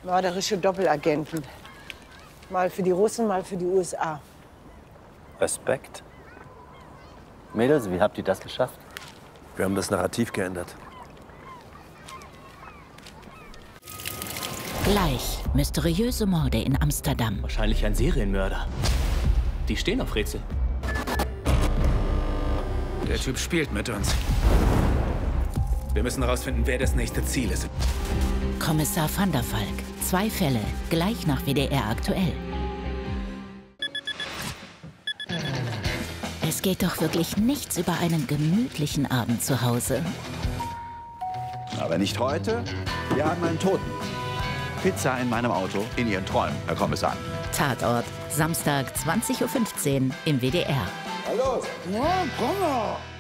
Mörderische Doppelagenten. Mal für die Russen, mal für die USA. Respekt. Mädels, wie habt ihr das geschafft? Wir haben das Narrativ geändert. Gleich mysteriöse Morde in Amsterdam. Wahrscheinlich ein Serienmörder. Die stehen auf Rätsel. Der Typ spielt mit uns. Wir müssen herausfinden, wer das nächste Ziel ist. Kommissar van der Valk. 2 Fälle, gleich nach WDR aktuell. Es geht doch wirklich nichts über einen gemütlichen Abend zu Hause. Aber nicht heute. Wir haben einen Toten. Pizza in meinem Auto, in Ihren Träumen, Herr Kommissar. Tatort, Samstag 20:15 Uhr im WDR. Hallo? Ja, komm mal.